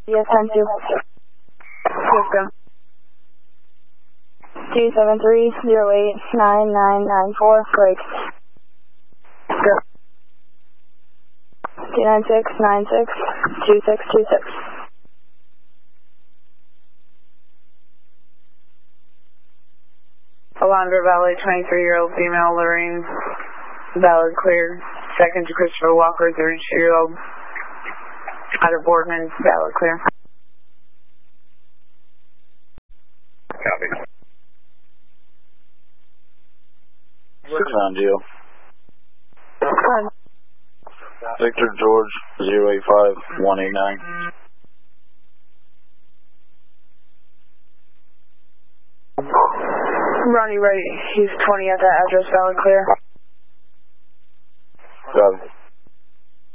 Yes, 10-2. Let's go. 273-08-9994, break. Go. 296-96-2626. Alondra Valley, 23-year-old female, Lorraine, valid clear. Second to Christopher Walker, 32-year-old, out of Boardman, valid clear. Copy. 6-9 Geo. Fine. Victor George 085189. Ronnie Wright, he's 20 at that address, valid clear. Copy.